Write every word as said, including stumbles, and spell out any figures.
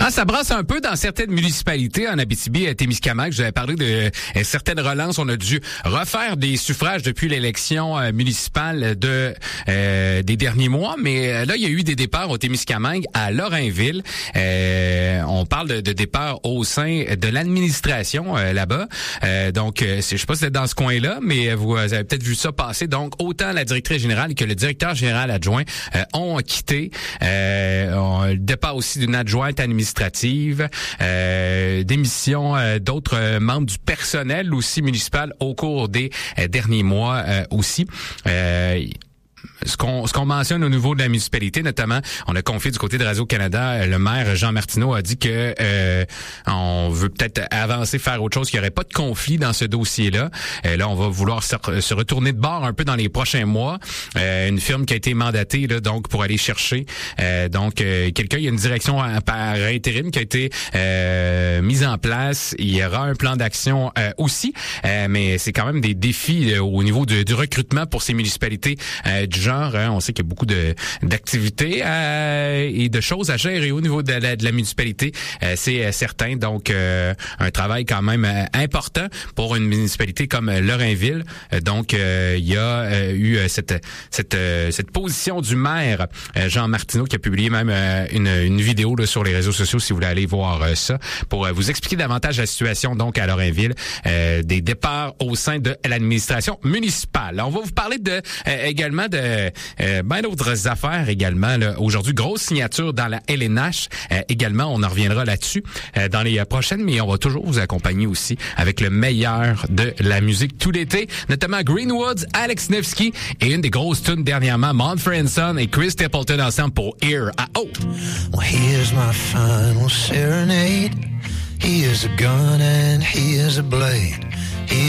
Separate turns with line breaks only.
Ah, ça brasse un peu dans certaines municipalités en Abitibi-Témiscamingue. J'avais parlé de euh, certaines relances. On a dû refaire des suffrages depuis l'élection euh, municipale de euh, des derniers mois. Mais euh, là, il y a eu des départs au Témiscamingue, à Lorrainville. Euh, on parle de, de départs au sein de l'administration euh, là-bas. Euh, donc, euh, je sais pas si c'est dans ce coin-là, mais vous avez peut-être vu ça passer. Donc, autant la directrice générale que le directeur général adjoint euh, ont quitté. Euh, on, le départ aussi d'une adjointe administrative. administrative, euh, démission euh, d'autres euh, membres du personnel aussi municipal au cours des euh, derniers mois euh, aussi. Euh, Ce qu'on, ce qu'on mentionne au niveau de la municipalité, notamment, on a confié du côté de Radio-Canada, le maire Jean Martineau a dit que euh, on veut peut-être avancer, faire autre chose, qu'il n'y aurait pas de conflit dans ce dossier-là. Euh, là, on va vouloir se, se retourner de bord un peu dans les prochains mois. Euh, une firme qui a été mandatée là, donc pour aller chercher euh, donc euh, quelqu'un. Il y a une direction par intérim qui a été euh, mise en place. Il y aura un plan d'action euh, aussi, euh, mais c'est quand même des défis euh, au niveau de, du recrutement pour ces municipalités euh, du genre. Hein, on sait qu'il y a beaucoup de d'activités euh, et de choses à gérer au niveau de la, de la municipalité. Euh, c'est euh, certain. Donc, euh, un travail quand même euh, important pour une municipalité comme euh, Lorrainville. Euh, donc, euh, il y a euh, eu euh, cette cette euh, cette position du maire euh, Jean Martineau qui a publié même euh, une, une vidéo là, sur les réseaux sociaux si vous voulez aller voir euh, ça pour euh, vous expliquer davantage la situation donc à Lorrainville, euh, des départs au sein de l'administration municipale. On va vous parler de euh, également de Euh, ben d'autres affaires également. Là. Aujourd'hui, grosse signature dans la L N H. Euh, également, on en reviendra là-dessus euh, dans les euh, prochaines, mais on va toujours vous accompagner aussi avec le meilleur de la musique tout l'été, notamment Greenwoods, Alex Nevsky et une des grosses tunes dernièrement, Mumford and Son et Chris Stapleton ensemble pour Here à O.
Well, here's my final serenade. Here's a gun and here's a blade.